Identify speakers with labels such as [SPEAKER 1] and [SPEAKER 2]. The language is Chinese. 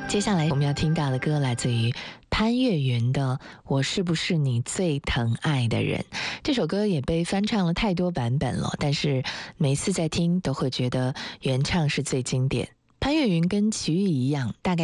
[SPEAKER 1] 接下来我们要听到的歌来自于潘越云的《我是不是你最疼爱的人》。这首歌也被翻唱了太多版本了，但是每次在听都会觉得原唱是最经典。潘越云跟齐豫一样，大概